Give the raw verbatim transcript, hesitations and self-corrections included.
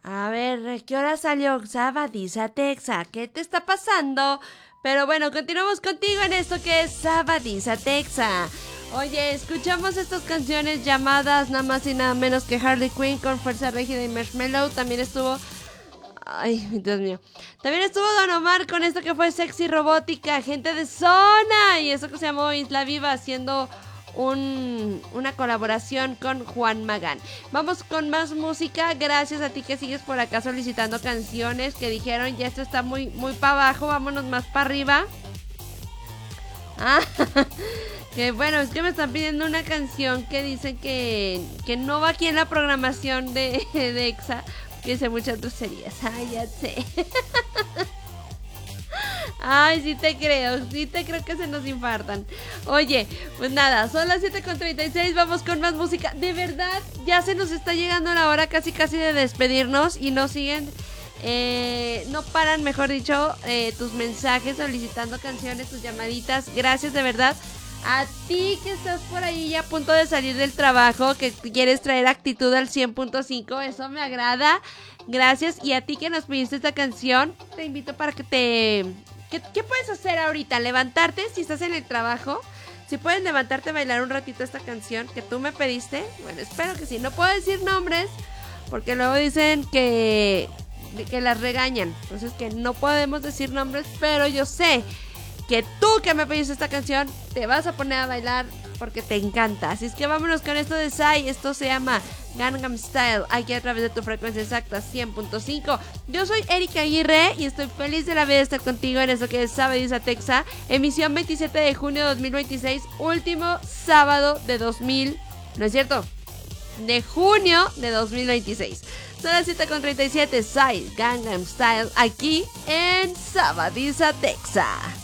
A ver, ¿qué hora salió Sabadisa Texa? ¿Qué te está pasando? Pero bueno, continuamos contigo en esto que es Sabadisa Texa. Oye, escuchamos estas canciones llamadas nada más y nada menos que Harley Quinn con Fuerza Régida y Marshmello. También estuvo... Ay, Dios mío. También estuvo Don Omar con esto que fue Sexy Robótica, Gente de Zona. Y eso que se llamó Isla Viva, haciendo un, una colaboración con Juan Magán. Vamos con más música. Gracias a ti que sigues por acá solicitando canciones que dijeron ya esto está muy, muy para abajo. Vámonos más para arriba. Ah, que bueno, es que me están pidiendo una canción que dicen que, que no va aquí en la programación de, de Exa. Que dice muchas groserías. Ay, ya sé. Ay, sí te creo, sí te creo que se nos infartan. Oye, pues nada, son las siete con treinta y seis, vamos con más música. De verdad, ya se nos está llegando la hora casi casi de despedirnos y nos siguen, eh, no paran, mejor dicho, eh, tus mensajes solicitando canciones, tus llamaditas. Gracias de verdad. A ti que estás por ahí ya a punto de salir del trabajo, que quieres traer actitud al cien punto cinco, eso me agrada. Gracias. Y a ti que nos pediste esta canción, te invito para que te... ¿Qué, ¿Qué puedes hacer ahorita? Levantarte si estás en el trabajo. Si puedes levantarte a bailar un ratito esta canción que tú me pediste. Bueno, espero que sí. No puedo decir nombres porque luego dicen que, que las regañan. Entonces que no podemos decir nombres, pero yo sé que tú que me pediste esta canción te vas a poner a bailar porque te encanta. Así es que vámonos con esto de Psy. Esto se llama Gangnam Style, aquí a través de tu frecuencia exacta cien punto cinco. Yo soy Erika Aguirre y estoy feliz de la vida de estar contigo en esto que es Sabadisa Texa, emisión veintisiete de junio de dos mil veintiséis, último sábado de dos mil, ¿no es cierto? De junio de dos mil veintiséis. Son las siete con treinta y siete, Psy, Gangnam Style, aquí en Sabadisa Texa.